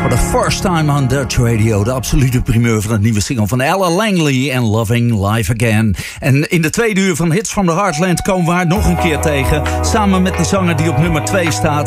For the first time on Dutch Radio. De absolute primeur van het nieuwe single van Ella Langley en Loving Life Again. En in de tweede uur van Hits from the Heartland komen we haar nog een keer tegen. Samen met de zanger die op nummer 2 staat.